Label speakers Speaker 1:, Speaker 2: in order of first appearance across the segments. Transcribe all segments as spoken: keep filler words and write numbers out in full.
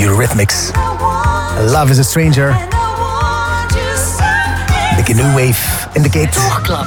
Speaker 1: Eurythmics. Love is a Stranger. Beetje new wave in de gate.
Speaker 2: Doorklap.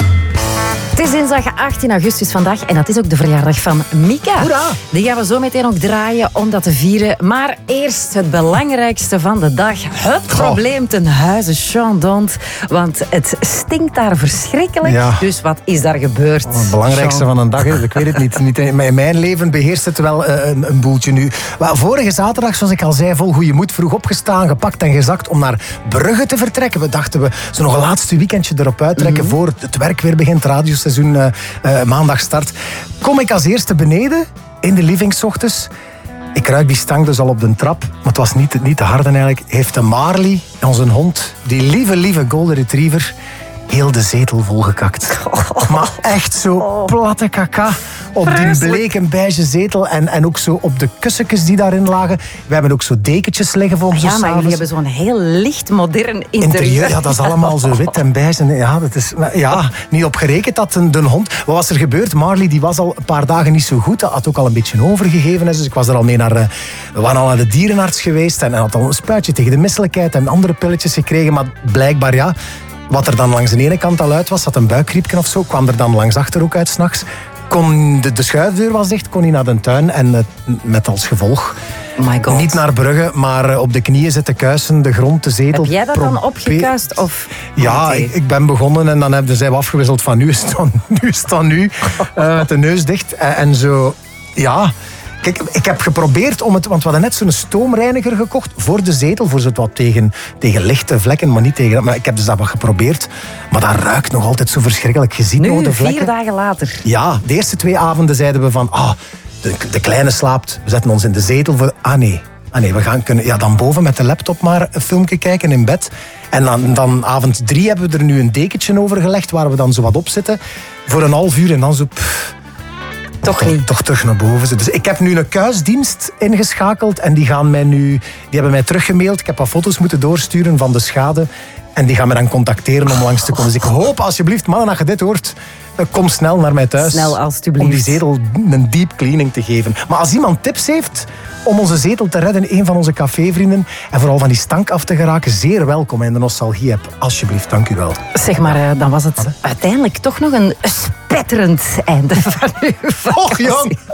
Speaker 2: Het is dinsdag achttien augustus vandaag en dat is ook de verjaardag van Mika.
Speaker 1: Hoera!
Speaker 2: Die gaan we zo meteen ook draaien om dat te vieren. Maar eerst het belangrijkste van de dag. Het probleem ten huize Sean Dont. Want het stinkt daar verschrikkelijk.
Speaker 1: Ja.
Speaker 2: Dus wat is daar gebeurd?
Speaker 1: Oh, het belangrijkste
Speaker 2: Sean?
Speaker 1: van een dag, hè. Ik weet het niet. niet. In mijn leven beheerst het wel uh, een, een boeltje nu. Maar vorige zaterdag, zoals ik al zei, vol goede moed, vroeg opgestaan, gepakt en gezakt om naar Brugge te vertrekken. We dachten, we zo nog een laatste weekendje erop uittrekken mm-hmm. voor het werk weer begint, het radioseizoen uh, uh, maandag start. Kom ik als eerste beneden in de living 's ochtends. Ik ruik die stank dus al op de trap, maar het was niet, niet te hard eigenlijk. Heeft de Marley, onze hond, die lieve, lieve golden retriever, heel de zetel volgekakt. Oh. Maar echt zo oh. platte kaka op Vreselijk. Die bleke beige zetel en, en ook zo op de kussentjes die daarin lagen. We hebben ook zo dekentjes liggen voor ons.
Speaker 2: Ja, maar jullie hebben zo'n heel licht modern interieur.
Speaker 1: interieur. Ja, dat is allemaal zo wit en beige. Ja, dat is ja, niet op gerekend dat een, de hond... Wat was er gebeurd? Marley die was al een paar dagen niet zo goed. Dat had ook al een beetje overgegeven. Dus ik was er al mee naar... We waren al naar de dierenarts geweest en hij had al een spuitje tegen de misselijkheid en andere pilletjes gekregen. Maar blijkbaar, ja... Wat er dan langs de ene kant al uit was, had een buikgriepje of zo, kwam er dan langs achter ook uit 's nachts. Kon de, de schuifdeur was dicht, kon hij naar de tuin en uh, met als gevolg...
Speaker 2: Oh my God.
Speaker 1: Niet naar Brugge, maar uh, op de knieën zitten kuisen, de grond, de zetel.
Speaker 2: Heb jij dat
Speaker 1: probeer...
Speaker 2: dan opgekuist? Of...
Speaker 1: Ja, ik, ik ben begonnen en dan hebben zij afgewisseld van nu is het dan nu. Is het dan nu. Uh, met de neus dicht en, en zo, ja... Kijk, ik heb geprobeerd om het... Want we hadden net zo'n stoomreiniger gekocht voor de zetel. Voor zo wat tegen, tegen lichte vlekken, maar niet tegen... Maar ik heb dus dat wat geprobeerd. Maar dat ruikt nog altijd zo verschrikkelijk. Je ziet
Speaker 2: nu,
Speaker 1: nog de vlekken.
Speaker 2: vier dagen later.
Speaker 1: Ja, de eerste twee avonden zeiden we van... Ah, de, de kleine slaapt. We zetten ons in de zetel voor... Ah nee, ah, nee we gaan kunnen... Ja, dan boven met de laptop maar een filmpje kijken in bed. En dan, dan avond drie hebben we er nu een dekentje over gelegd, waar we dan zo wat op zitten. Voor een half uur en dan zo... Pff,
Speaker 2: Toch niet.
Speaker 1: Toch terug naar boven. Dus ik heb nu een kuisdienst ingeschakeld en die gaan mij nu, die hebben mij teruggemaild. Ik heb wat foto's moeten doorsturen van de schade en die gaan me dan contacteren om langs te komen. Dus ik hoop alsjeblieft, mannen, als je dit hoort, kom snel naar mij thuis.
Speaker 2: Snel, alstublieft.
Speaker 1: Om die zetel een deep cleaning te geven. Maar als iemand tips heeft om onze zetel te redden, een van onze cafévrienden, en vooral van die stank af te geraken, zeer welkom in de nostalgie heb. Alsjeblieft, dank u wel.
Speaker 2: Zeg maar, dan was het uiteindelijk toch nog een spetterend einde van uw vakantie.
Speaker 1: Och jong!